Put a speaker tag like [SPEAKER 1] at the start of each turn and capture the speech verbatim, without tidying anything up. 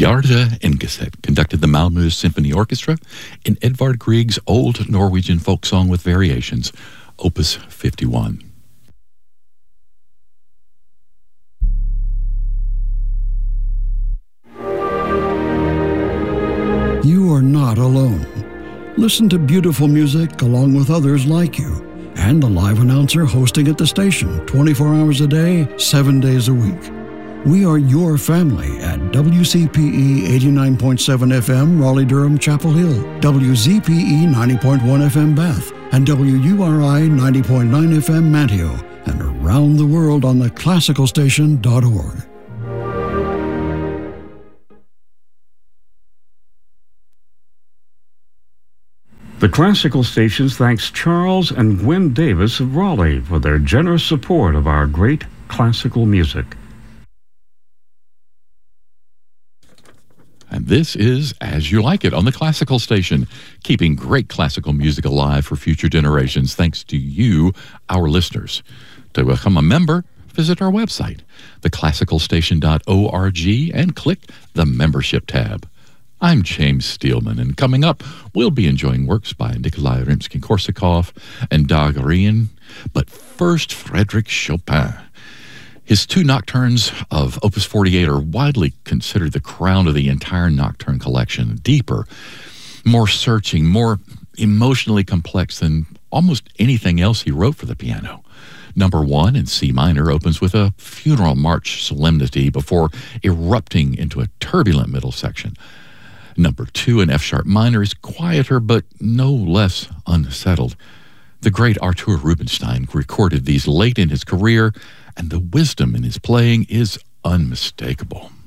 [SPEAKER 1] Bjarne Engeset conducted the Malmö Symphony Orchestra in Edvard Grieg's old Norwegian folk song with variations, Opus fifty-one.
[SPEAKER 2] You are not alone. Listen to beautiful music along with others like you and the live announcer hosting at the station twenty-four hours a day, seven days a week. We are your family at W C P E eighty-nine point seven F M Raleigh-Durham Chapel Hill, W Z P E ninety point one F M Bath, and W U R I ninety point nine F M Manteo, and around the world on the classical station dot org.
[SPEAKER 3] The Classical Stations thanks Charles and Gwen Davis of Raleigh for their generous support of our great classical music.
[SPEAKER 1] And this is As You Like It on the Classical Station, keeping great classical music alive for future generations thanks to you, our listeners. To become a member, visit our website, the classical station dot org, and click the Membership tab. I'm James Steelman, and coming up, we'll be enjoying works by Nikolai Rimsky-Korsakov and Dag Rien, but first, Frédéric Chopin. His two nocturnes of Opus forty-eight are widely considered the crown of the entire nocturne collection, deeper, more searching, more emotionally complex than almost anything else he wrote for the piano. Number one in C minor opens with a funeral march solemnity before erupting into a turbulent middle section. Number two in F-sharp minor is quieter but no less unsettled. The great Artur Rubinstein recorded these late in his career, and the wisdom in his playing is unmistakable.